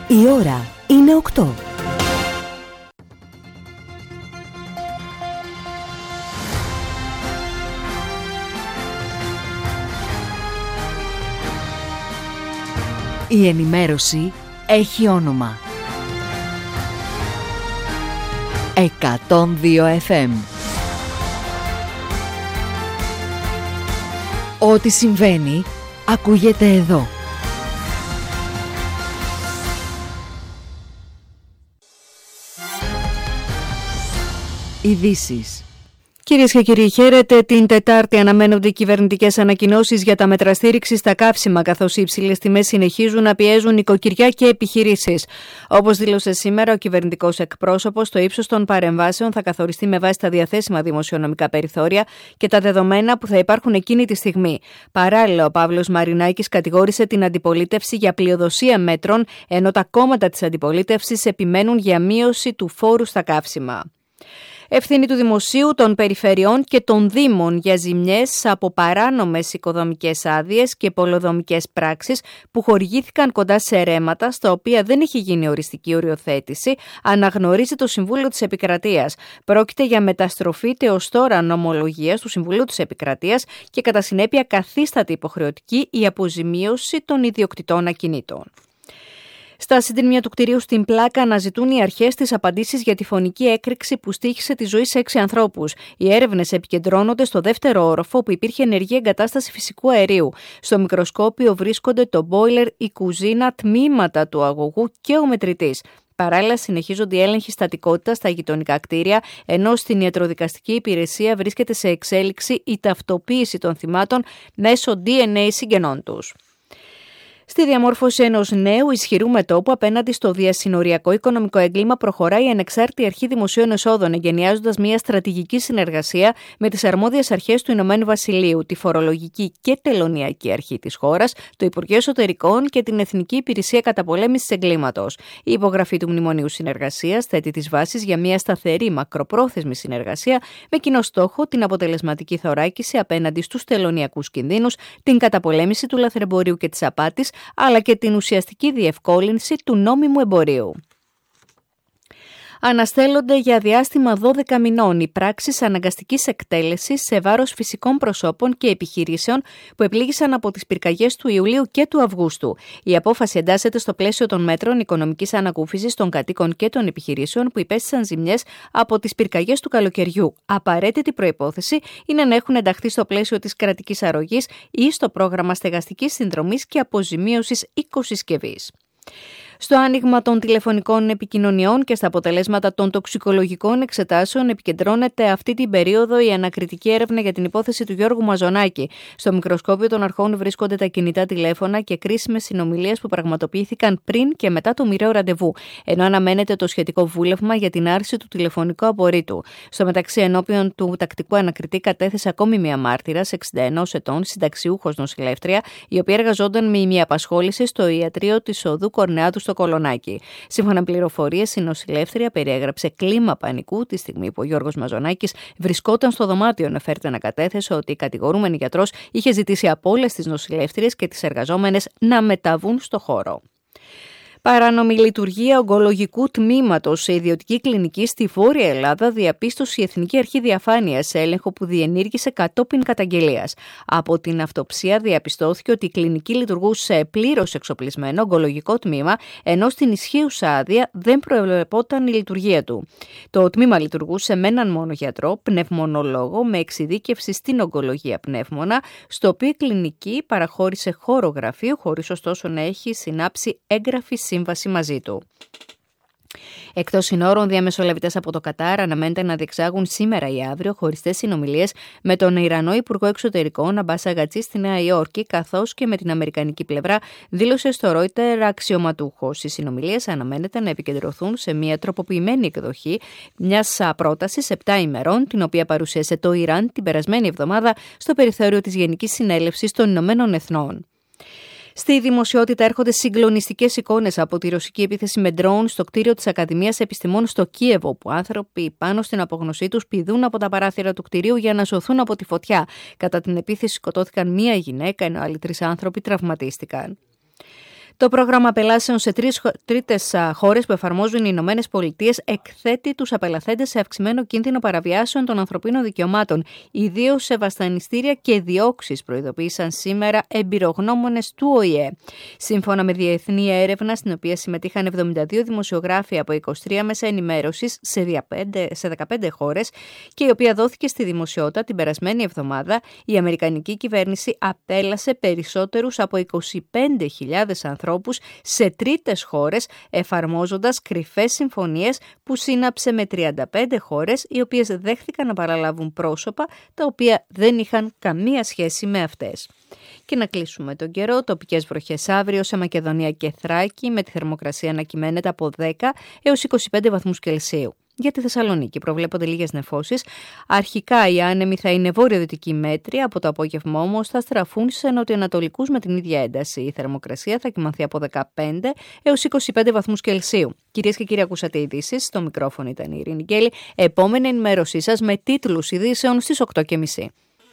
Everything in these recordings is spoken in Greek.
Η ώρα είναι 8. Η ενημέρωση έχει όνομα. 102 FM. Ό,τι συμβαίνει, ακούγεται εδώ. Ειδήσεις. Κυρίες και κύριοι, χαίρετε. Την Τετάρτη αναμένονται κυβερνητικές ανακοινώσεις για τα μέτρα στήριξης στα καύσιμα, καθώς οι υψηλές τιμές συνεχίζουν να πιέζουν νοικοκυριά και επιχειρήσεις. Όπως δήλωσε σήμερα ο κυβερνητικός εκπρόσωπος, το ύψος των παρεμβάσεων θα καθοριστεί με βάση τα διαθέσιμα δημοσιονομικά περιθώρια και τα δεδομένα που θα υπάρχουν εκείνη τη στιγμή. Παράλληλα, ο Παύλος Μαρινάκης κατηγόρησε την αντιπολίτευση για πλειοδοσία μέτρων, ενώ τα κόμματα της αντιπολίτευσης επιμένουν για μείωση του φόρου στα καύσιμα. Ευθύνη του Δημοσίου, των Περιφερειών και των Δήμων για ζημιές από παράνομες οικοδομικές άδειες και πολεοδομικές πράξεις που χορηγήθηκαν κοντά σε ρέματα στα οποία δεν έχει γίνει οριστική οριοθέτηση, αναγνωρίζει το Συμβούλιο της Επικρατείας. Πρόκειται για μεταστροφή τεως τώρα νομολογίας του Συμβουλίου της Επικρατείας και κατά συνέπεια καθίσταται υποχρεωτική η αποζημίωση των ιδιοκτητών ακινήτων. Στα συντρίμμια του κτηρίου στην Πλάκα αναζητούν οι αρχές τις απαντήσεις για τη φωνική έκρηξη που στοίχησε τη ζωή σε 6 ανθρώπους. Οι έρευνες επικεντρώνονται στο δεύτερο όροφο που υπήρχε ενεργή εγκατάσταση φυσικού αερίου. Στο μικροσκόπιο βρίσκονται το μπόιλερ, η κουζίνα, τμήματα του αγωγού και ο μετρητής. Παράλληλα, συνεχίζονται οι έλεγχοι στατικότητας στα γειτονικά κτίρια, ενώ στην ιατροδικαστική υπηρεσία βρίσκεται σε εξέλιξη η ταυτοποίηση των θυμάτων μέσω DNA συγγενών τους. Στη διαμόρφωση ενός νέου ισχυρού μετώπου απέναντι στο διασυνοριακό οικονομικό έγκλημα προχωράει η Ανεξάρτητη Αρχή Δημοσίων Εσόδων, εγκαινιάζοντας μια στρατηγική συνεργασία με τις αρμόδιες αρχές του Ηνωμένου Βασιλείου, τη Φορολογική και Τελωνειακή Αρχή της χώρας, το Υπουργείο Εσωτερικών και την Εθνική Υπηρεσία Καταπολέμησης Εγκλήματος. Η υπογραφή του Μνημονίου Συνεργασίας θέτει τις βάσεις για μια σταθερή μακροπρόθεσμη συνεργασία με κοινό στόχο την αποτελεσματική θωράκιση απέναντι στους τελωνειακούς κινδύνους, την καταπολέμηση του λαθρεμπορίου και της απάτης, αλλά και την ουσιαστική διευκόλυνση του νόμιμου εμπορίου. Αναστέλλονται για διάστημα 12 μηνών οι πράξεις αναγκαστικής εκτέλεσης σε βάρος φυσικών προσώπων και επιχειρήσεων που επλήγησαν από τις πυρκαγιές του Ιουλίου και του Αυγούστου. Η απόφαση εντάσσεται στο πλαίσιο των μέτρων οικονομικής ανακούφισης των κατοίκων και των επιχειρήσεων που υπέστησαν ζημιές από τις πυρκαγιές του καλοκαιριού. Απαραίτητη προϋπόθεση είναι να έχουν ενταχθεί στο πλαίσιο της κρατικής αρρωγής ή στο πρόγραμμα στεγαστικής συνδρομής και αποζημίωσης οικοσυσκευής. Στο άνοιγμα των τηλεφωνικών επικοινωνιών και στα αποτελέσματα των τοξικολογικών εξετάσεων επικεντρώνεται αυτή την περίοδο η ανακριτική έρευνα για την υπόθεση του Γιώργου Μαζονάκη. Στο μικροσκόπιο των αρχών βρίσκονται τα κινητά τηλέφωνα και κρίσιμες συνομιλίες που πραγματοποιήθηκαν πριν και μετά το μοιραίο ραντεβού, ενώ αναμένεται το σχετικό βούλευμα για την άρση του τηλεφωνικού απορρίτου. Στο μεταξύ, ενώπιον του τακτικού ανακριτή κατέθεσε ακόμη μία μάρτυρα, 61 ετών, συνταξιούχος νοσηλεύτρια, η οποία εργαζόταν με ημιαπασχόληση στο ιατρείο της Οδού Κορνεάτου στο Κολονάκι. Σύμφωνα με πληροφορίες, η νοσηλεύτρια περιέγραψε κλίμα πανικού τη στιγμή που ο Γιώργος Μαζονάκης βρισκόταν στο δωμάτιο. Αναφέρεται να κατέθεσε ότι η κατηγορούμενη γιατρός είχε ζητήσει από όλες τις νοσηλεύτριες και τις εργαζόμενες να μεταβούν στο χώρο. Παράνομη λειτουργία ογκολογικού τμήματος σε ιδιωτική κλινική στη Βόρεια Ελλάδα διαπίστωσε η Εθνική Αρχή Διαφάνειας σε έλεγχο που διενήργησε κατόπιν καταγγελίας. Από την αυτοψία διαπιστώθηκε ότι η κλινική λειτουργούσε πλήρως εξοπλισμένο ογκολογικό τμήμα, ενώ στην ισχύουσα άδεια δεν προβλεπόταν η λειτουργία του. Το τμήμα λειτουργούσε με έναν μόνο γιατρό, πνευμονολόγο, με εξειδίκευση στην ογκολογία πνεύμονα, στο οποίο η κλινική παραχώρησε χώρο γραφείου, χωρίς ωστόσο να έχει συνάψει έγγραφη σύμβαση μαζί του. Εκτός συνόρων, διαμεσολαβητές από το Κατάρ αναμένεται να διεξάγουν σήμερα ή αύριο χωριστές συνομιλίες με τον Ιρανό Υπουργό Εξωτερικών Αμπάς Αγατζή στη Νέα Υόρκη, καθώς και με την αμερικανική πλευρά, δήλωσε στο Reuters αξιωματούχος. Οι συνομιλίες αναμένεται να επικεντρωθούν σε μια τροποποιημένη εκδοχή μιας πρότασης 7 ημερών, την οποία παρουσίασε το Ιράν την περασμένη εβδομάδα στο περιθώριο της Γενικής Συνέλευσης των Ηνωμένων Εθνών. Στη δημοσιότητα έρχονται συγκλονιστικές εικόνες από τη ρωσική επίθεση με ντρόουν στο κτίριο της Ακαδημίας Επιστημών στο Κίεβο, που άνθρωποι πάνω στην απογνωσή τους πηδούν από τα παράθυρα του κτιρίου για να σωθούν από τη φωτιά. Κατά την επίθεση σκοτώθηκαν μία γυναίκα, ενώ άλλοι 3 άνθρωποι τραυματίστηκαν. Το πρόγραμμα απελάσεων σε τρίτες χώρες που εφαρμόζουν οι Ηνωμένες Πολιτείες εκθέτει τους απελαθέντες σε αυξημένο κίνδυνο παραβιάσεων των ανθρωπίνων δικαιωμάτων, ιδίως σε βασανιστήρια και διώξεις, προειδοποίησαν σήμερα εμπειρογνώμονες του ΟΗΕ. Σύμφωνα με διεθνή έρευνα, στην οποία συμμετείχαν 72 δημοσιογράφοι από 23 μέσα ενημέρωσης σε 15 χώρες και η οποία δόθηκε στη δημοσιότητα την περασμένη εβδομάδα, η Αμερικανική κυβέρνηση απέλασε περισσότερους από 25.000 ανθρώπους σε τρίτες χώρες, εφαρμόζοντας κρυφές συμφωνίες που σύναψε με 35 χώρες, οι οποίες δέχθηκαν να παραλάβουν πρόσωπα τα οποία δεν είχαν καμία σχέση με αυτές. Και να κλείσουμε τον καιρό, τοπικές βροχές αύριο σε Μακεδονία και Θράκη, με τη θερμοκρασία να κυμαίνεται από 10 έως 25 βαθμούς Κελσίου. Για τη Θεσσαλονίκη προβλέπονται λίγες νεφώσεις. Αρχικά οι άνεμοι θα είναι βόρειο-δυτικοί μέτροι, από το απόγευμα όμως θα στραφούν σε νοτιοανατολικούς με την ίδια ένταση. Η θερμοκρασία θα κυμανθεί από 15 έως 25 βαθμούς Κελσίου. Κυρίες και κύριοι, ακούσατε ειδήσεις. Στο μικρόφωνο ήταν η Ειρήνη Γκέλη. Επόμενη ενημέρωσή σας με τίτλους ειδήσεων στις 8:30.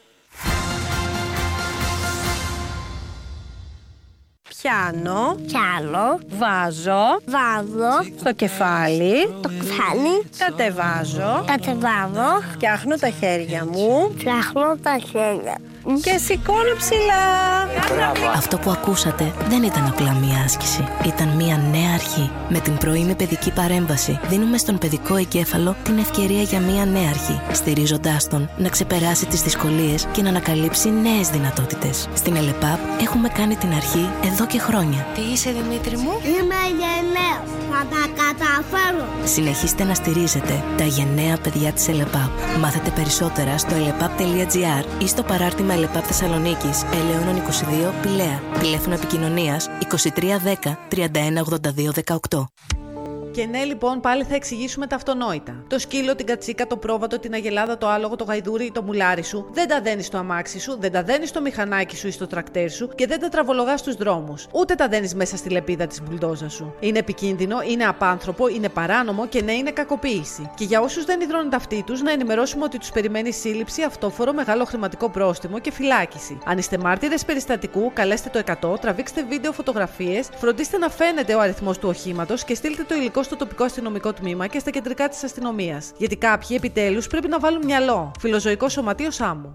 Πιάνω, βάζω, στο κεφάλι, κατεβάζω, φτιάχνω τα χέρια μου και σηκώνω ψηλά. Αυτό που ακούσατε δεν ήταν απλά μία άσκηση. Ήταν μία νέα αρχή. Με την πρωινή παιδική παρέμβαση δίνουμε στον παιδικό εγκέφαλο την ευκαιρία για μία νέα αρχή, στηρίζοντάς τον να ξεπεράσει τις δυσκολίες και να ανακαλύψει νέες δυνατότητες. Στην ΕΛΕΠΑΠ έχουμε κάνει την αρχή εδώ και χρόνια. Τι είσαι, Δημήτρη μου? Είμαι γενναίος. Θα τα καταφέρω. Συνεχίστε να στηρίζετε τα γενναία παιδιά της ΕΛΕΠΑΠ. Μάθετε περισσότερα στο elepap.gr ή στο παράρτημα ΕΛΕΠΑΠ Θεσσαλονίκης, Ελαιώνων 22, Πηλαία. Τηλέφωνο επικοινωνίας 2310 3182 18. Και ναι, λοιπόν, πάλι θα εξηγήσουμε τα αυτονόητα. Το σκύλο, την κατσίκα, το πρόβατο, την αγελάδα, το άλογο, το γαϊδούρι ή το μουλάρι σου δεν τα δένεις στο αμάξι σου, δεν τα δένεις στο μηχανάκι σου ή στο τρακτέρ σου και δεν τα τραβολογάς στους δρόμους. Ούτε τα δένεις μέσα στη λεπίδα της μπουλντόζα σου. Είναι επικίνδυνο, είναι απάνθρωπο, είναι παράνομο και ναι, είναι κακοποίηση. Και για όσους δεν υδρώνουν τα αυτή τους, να ενημερώσουμε ότι τους περιμένει σύλληψη, αυτόφορο, μεγάλο χρηματικό πρόστιμο και φυλάκιση. Αν είστε μάρτυρες περιστατικού, καλέστε το 100, τραβήξτε βίντεο φωτογραφίες, φροντίστε να φαίνεται ο αριθμός του οχήματος και στείλτε το υλικό στο τοπικό αστυνομικό τμήμα και στα κεντρικά της αστυνομίας. Γιατί κάποιοι επιτέλους πρέπει να βάλουν μυαλό. Φιλοζωικό Σωματείο Σάμου.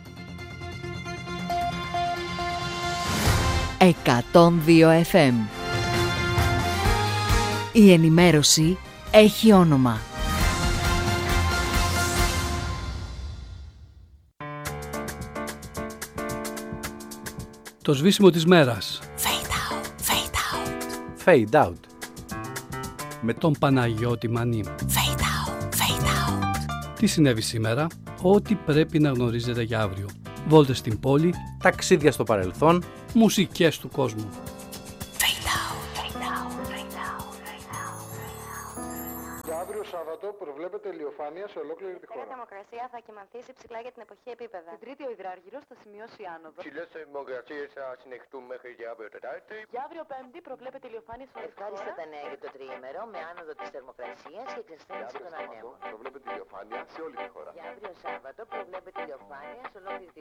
102 FM. Η ενημέρωση έχει όνομα. Το σβήσιμο της μέρας. Fade out. Με τον Παναγιώτη Μανή. Fade out. Τι συνέβη σήμερα? Ό,τι πρέπει να γνωρίζετε για αύριο. Βόλτες στην πόλη. Ταξίδια στο παρελθόν. Μουσικές του κόσμου. Για αύριο Σάββατο προβλέπεται ηλιοφάνεια σε ολόκληρη τη χώρα. Η θερμοκρασία θα κυμανθήσει ψηλά για την εποχή επίπεδα. Την Τρίτη ο υδράργυρος θα σημειώσει άνοδο. Ψηλές θερμοκρασίες θα συνεχτούν μέχρι και αύριο Τετάρτη. Για αύριο Πέμπτη προβλέπεται ηλιοφάνεια σε όλη τη χώρα. Ευχάριστα τα νέα για το τριήμερο με άνοδο της θερμοκρασίας και εξασθένηση των ανέμων. Προβλέπεται ηλιοφάνεια σε όλη τη χώρα. Για αύριο Σάββατο προβλέπεται ηλιοφάνεια σε ολόκληρη τη